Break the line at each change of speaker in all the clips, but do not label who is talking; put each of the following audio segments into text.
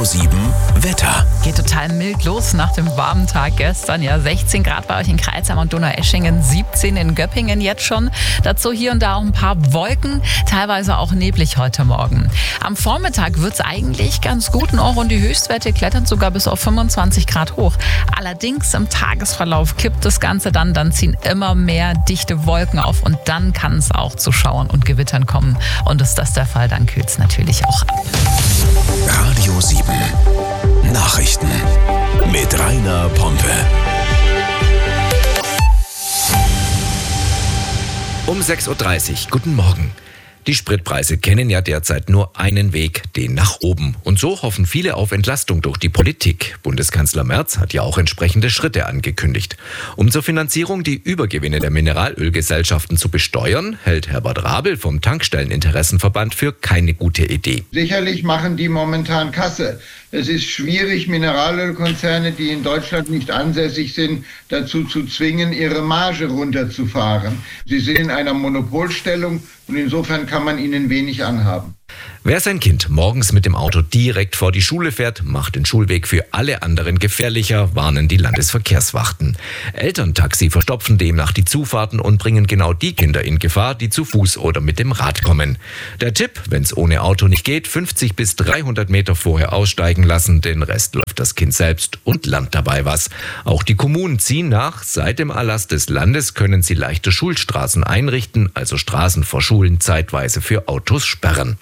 Radio 7 Wetter.
Geht total mild los nach dem warmen Tag gestern. Ja, 16 Grad bei euch in Crailsheim und Donaueschingen, 17 in Göppingen jetzt schon. Dazu hier und da auch ein paar Wolken, teilweise auch neblig heute Morgen. Am Vormittag wird es eigentlich ganz gut noch und die Höchstwerte klettern sogar bis auf 25 Grad hoch. Allerdings im Tagesverlauf kippt das Ganze dann ziehen immer mehr dichte Wolken auf und dann kann es auch zu Schauern und Gewittern kommen. Und ist das der Fall, dann kühlt es natürlich auch ab.
Radio 7 Nachrichten mit Rainer Pompe.
Um 6.30 Uhr. Guten Morgen. Die Spritpreise kennen ja derzeit nur einen Weg, den nach oben. Und so hoffen viele auf Entlastung durch die Politik. Bundeskanzler Merz hat ja auch entsprechende Schritte angekündigt. Um zur Finanzierung die Übergewinne der Mineralölgesellschaften zu besteuern, hält Herbert Rabel vom Tankstelleninteressenverband für keine gute Idee.
Sicherlich machen die momentan Kasse. Es ist schwierig, Mineralölkonzerne, die in Deutschland nicht ansässig sind, dazu zu zwingen, ihre Marge runterzufahren. Sie sind in einer Monopolstellung und insofern kann man ihnen wenig anhaben.
Wer sein Kind morgens mit dem Auto direkt vor die Schule fährt, macht den Schulweg für alle anderen gefährlicher, warnen die Landesverkehrswachten. Elterntaxi verstopfen demnach die Zufahrten und bringen genau die Kinder in Gefahr, die zu Fuß oder mit dem Rad kommen. Der Tipp, wenn es ohne Auto nicht geht, 50 bis 300 Meter vorher aussteigen lassen, den Rest läuft das Kind selbst und lernt dabei was. Auch die Kommunen ziehen nach. Seit dem Erlass des Landes können sie leichte Schulstraßen einrichten, also Straßen vor Schulen zeitweise für Autos sperren.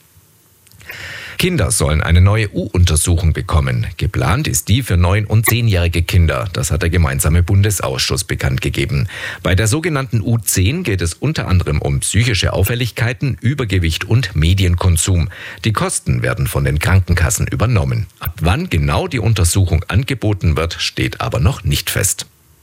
Kinder sollen eine neue U-Untersuchung bekommen. Geplant ist die für 9- und 10-jährige Kinder. Das hat der gemeinsame Bundesausschuss bekannt gegeben. Bei der sogenannten U10 geht es unter anderem um psychische Auffälligkeiten, Übergewicht und Medienkonsum. Die Kosten werden von den Krankenkassen übernommen. Ab wann genau die Untersuchung angeboten wird, steht aber noch nicht fest.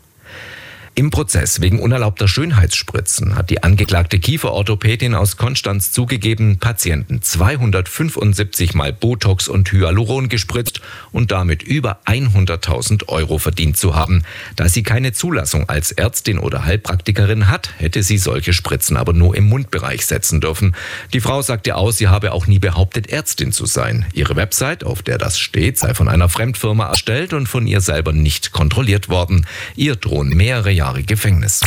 Im Prozess wegen unerlaubter Schönheitsspritzen hat die angeklagte Kieferorthopädin aus Konstanz zugegeben, Patienten 275 Mal Botox und Hyaluron gespritzt und damit über 100.000 Euro verdient zu haben. Da sie keine Zulassung als Ärztin oder Heilpraktikerin hat, hätte sie solche Spritzen aber nur im Mundbereich setzen dürfen. Die Frau sagte aus, sie habe auch nie behauptet, Ärztin zu sein. Ihre Website, auf der das steht, sei von einer Fremdfirma erstellt und von ihr selber nicht kontrolliert worden. Ihr drohen mehrere Jahre Gefängnis.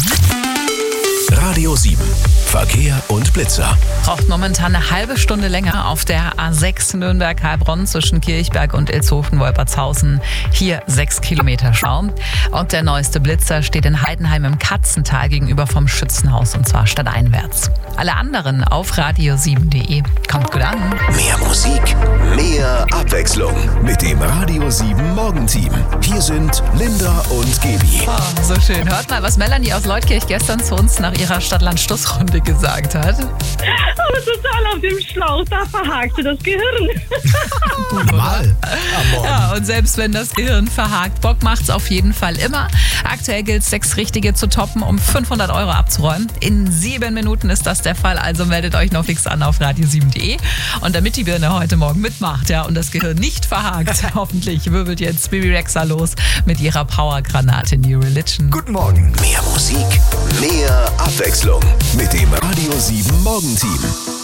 Radio 7 Verkehr und Blitzer.
Braucht momentan eine halbe Stunde länger auf der A6 Nürnberg-Heilbronn zwischen Kirchberg und Ilshofen-Wolpertshausen. Hier 6 Kilometer Stau. Und der neueste Blitzer steht in Heidenheim im Katzental gegenüber vom Schützenhaus und zwar stadteinwärts. Alle anderen auf radio7.de. Kommt gut an.
Mehr Musik, mehr Abwechslung mit dem Radio 7 Morgenteam. Hier sind Linda und Gaby.
Oh, so schön. Hört mal, was Melanie aus Leutkirch gestern zu uns nach ihrer Stadt-Land-Stuss-Runde gesagt hat.
Aber total auf dem Schlauch, da verhakte das Gehirn.
Mal.
Ja, und selbst wenn das Gehirn verhakt, Bock macht's auf jeden Fall immer. Aktuell gilt es, 6 Richtige zu toppen, um 500 Euro abzuräumen. In 7 Minuten ist das der Fall, also meldet euch noch fix an auf radio7.de. Und damit die Birne heute Morgen mitmacht, ja, und das Gehirn nicht verhakt, hoffentlich wirbelt jetzt Bibi Rexha los mit ihrer Powergranate New Religion.
Guten Morgen. Mehr Musik, mehr Abwechslung mit dem Radio 7 Morgenteam.